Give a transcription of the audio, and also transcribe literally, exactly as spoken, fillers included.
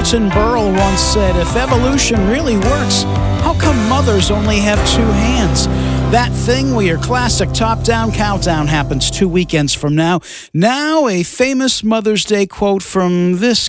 Milton Berle once said, if evolution really works, how come mothers only have two hands? That Thing, where your classic top-down countdown happens two weekends from now. Now, a famous Mother's Day quote from this